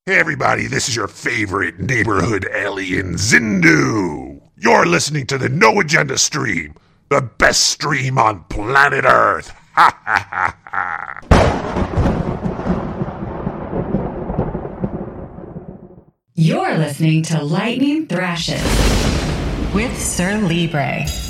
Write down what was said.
Hey everybody, this is your favorite neighborhood alien, Zindu. You're listening to the No Agenda stream, the best stream on planet Earth. Ha ha ha ha. You're listening to Lightning Thrashes with Sir Libre.